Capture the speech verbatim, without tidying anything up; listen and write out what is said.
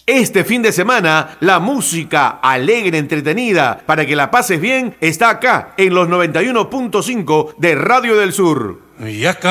Este fin de semana, la música alegre, entretenida, para que la pases bien, está acá en los noventa y uno punto cinco de Radio del Sur. Y acá